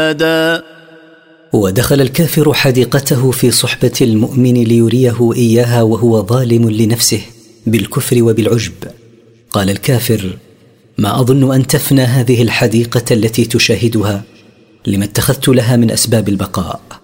ودخل الكافر حديقته في صحبة المؤمن ليريه إياها وهو ظالم لنفسه بالكفر وبالعجب. قال الكافر: ما أظن أن تفنى هذه الحديقة التي تشاهدها، لما اتخذت لها من أسباب البقاء.